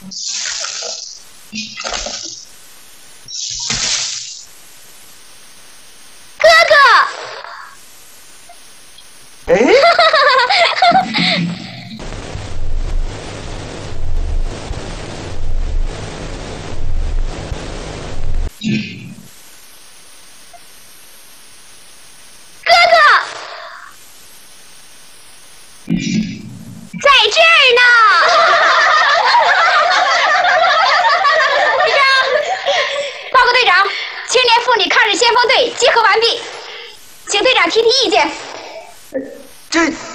哥哥。 哎。 哥哥，在这儿呢。队长，报告队长，青年妇女抗日先锋队集合完毕，请队长提提意见。 这。